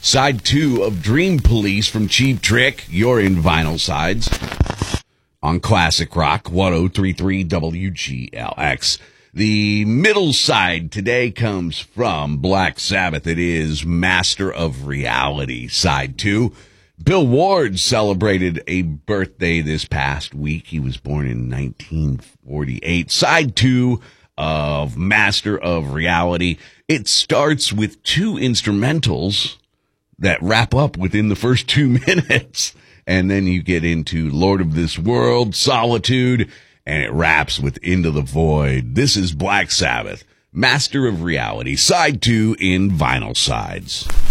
Side 2 of Dream Police from Cheap Trick. You're in Vinyl Sides on Classic Rock 103.3 WGLX. The middle side today comes from Black Sabbath. It is Master of Reality, Side 2. Bill Ward celebrated a birthday this past week. He was born in 1948. Side 2 of Master of Reality. It starts with 2 instrumentals that wrap up within the first 2 minutes. And then you get into Lord of This World, Solitude, and it wraps with Into the Void. This is Black Sabbath, Master of Reality, Side 2 in Vinyl Sides.